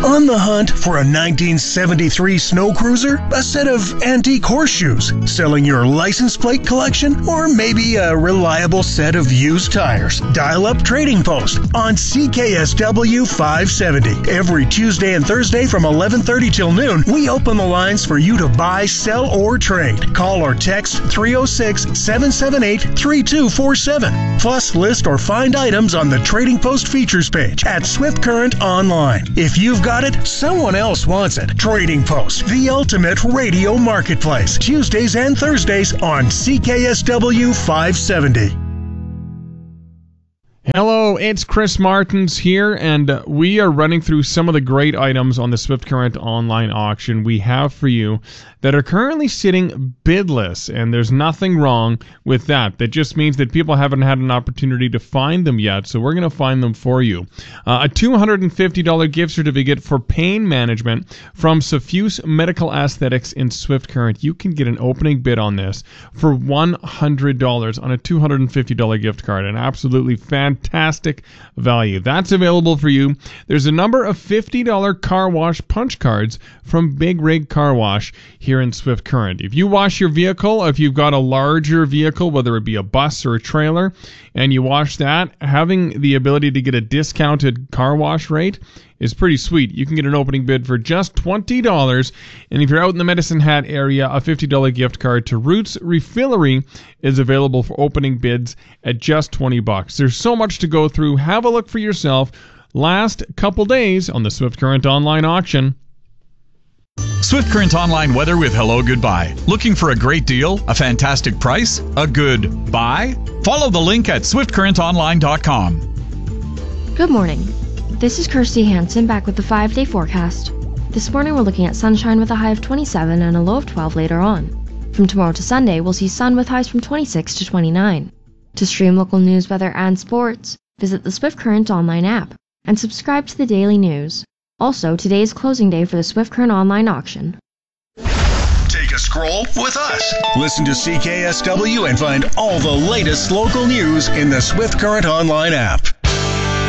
On the hunt for a 1973 snow cruiser? A set of antique horseshoes? Selling your license plate collection? Or maybe a reliable set of used tires? Dial up Trading Post on CKSW 570. Every Tuesday and Thursday from 11:30 till noon, we open the lines for you to buy, sell, or trade. Call or text 306-778-3247. Plus, list or find items on the Trading Post features page at Swift Current Online. If you've got it, someone else wants it. Trading Post, the ultimate radio marketplace. Tuesdays and Thursdays on CKSW 570. Hello, it's Chris Martins here, and we are running through some of the great items on the Swift Current online auction we have for you that are currently sitting bidless, and there's nothing wrong with that. That just means that people haven't had an opportunity to find them yet, so we're going to find them for you. A $250 gift certificate for pain management from Suffuse Medical Aesthetics in Swift Current. You can get an opening bid on this for $100 on a $250 gift card, an absolutely fantastic value. That's available for you. There's a number of $50 car wash punch cards from Big Rig Car Wash here in Swift Current. If you wash your vehicle, if you've got a larger vehicle, whether it be a bus or a trailer, and you wash that, having the ability to get a discounted car wash rate is pretty sweet. You can get an opening bid for just $20, and if you're out in the Medicine Hat area, a $50 gift card to Roots Refillery is available for opening bids at just $20. There's so much to go through. Have a look for yourself. Last couple days on the Swift Current online auction. Swift Current Online weather with Hello Goodbye. Looking for a great deal? A fantastic price? A good buy? Follow the link at swiftcurrentonline.com. Good morning. This is Kirsty Hansen back with the 5-day forecast. This morning we're looking at sunshine with a high of 27 and a low of 12 later on. From tomorrow to Sunday, we'll see sun with highs from 26 to 29. To stream local news, weather, and sports, visit the Swift Current Online app and subscribe to the daily news. Also, today is closing day for the Swift Current Online auction. Take a scroll with us. Listen to CKSW and find all the latest local news in the Swift Current Online app.